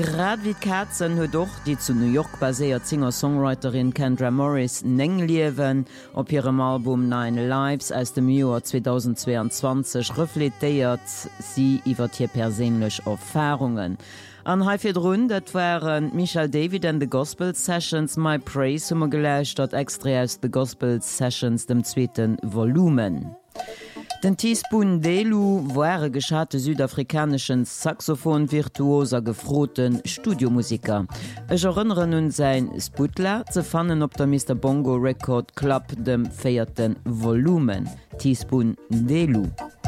Grad wie Katzen huet doch die zu New York baséiert Singer-Songwriterin Kendra Morris neng liewen op ihrem Album Nine Lives aus dem Joar 2022 reflektiert sie iwwer hier perélech Erfahrungen. An haifir run, dat waren Michael David and the Gospel Sessions, My Praise hummer gelächt dat extra aus The Gospel Sessions dem zweiten Volumen. Den Teaspoon Delu war geschate südafrikanischen Saxophon-Virtuoser gefroten Studiomusiker. Ech erinnere nun sein Sputler ze fannen op der Mr. Bongo Record Club dem 4. Volumen. Teaspoon Delu.